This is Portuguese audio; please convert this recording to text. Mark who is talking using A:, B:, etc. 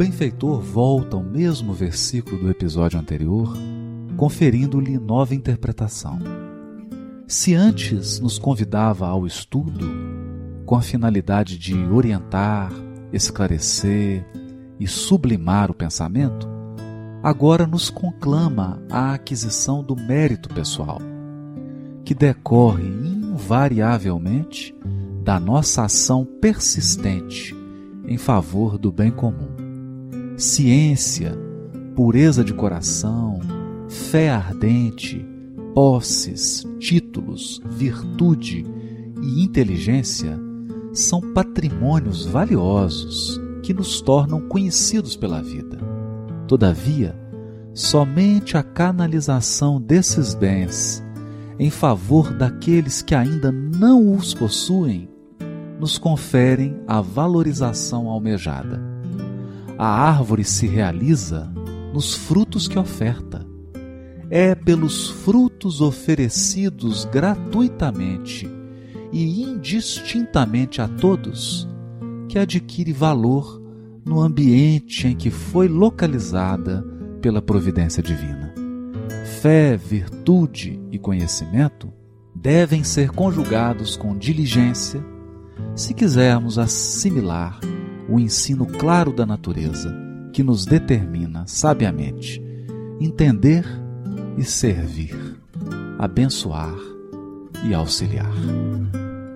A: benfeitor volta ao mesmo versículo do episódio anterior, conferindo-lhe nova interpretação. Se antes nos convidava ao estudo, com a finalidade de orientar, esclarecer e sublimar o pensamento, agora nos conclama à aquisição do mérito pessoal, que decorre invariavelmente da nossa ação persistente em favor do bem comum. Ciência, pureza de coração, fé ardente, posses, títulos, virtude e inteligência são patrimônios valiosos que nos tornam conhecidos pela vida. Todavia, somente a canalização desses bens em favor daqueles que ainda não os possuem nos conferem a valorização almejada. A árvore se realiza nos frutos que oferta. É pelos frutos oferecidos gratuitamente e indistintamente a todos que adquire valor no ambiente em que foi localizada pela providência divina. Fé, virtude e conhecimento devem ser conjugados com diligência se quisermos assimilar o ensino claro da natureza que nos determina sabiamente entender e servir, abençoar e auxiliar.